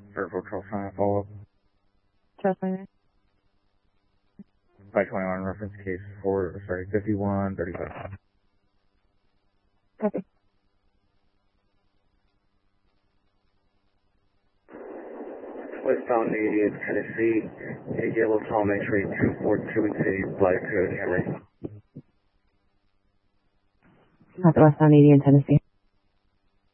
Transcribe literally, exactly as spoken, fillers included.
For virtual sign follow-up. Trust me. five twenty-one reference case four, sorry, fifty-one thirty-five. Copy. Westbound eightieth, Tennessee, a yellow tall entry two four two, a black code Camry. Northwest on eighty in Tennessee.